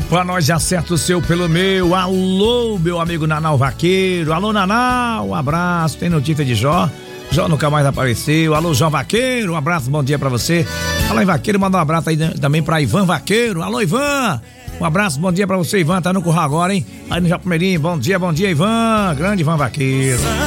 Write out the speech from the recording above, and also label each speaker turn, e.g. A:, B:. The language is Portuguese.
A: Pra nós acerta o seu pelo meu. Alô, meu amigo Nanau Vaqueiro. Alô, Nanau, um abraço. Tem notícia de Jó? Jó nunca mais apareceu. Alô, Jó Vaqueiro, um abraço, bom dia pra você. Fala aí, Vaqueiro, manda um abraço aí também pra Ivan Vaqueiro. Alô, Ivan, um abraço, bom dia pra você, Ivan. Tá no curral agora, hein? Aí no Japumeirinho, bom dia, Ivan. Grande Ivan Vaqueiro.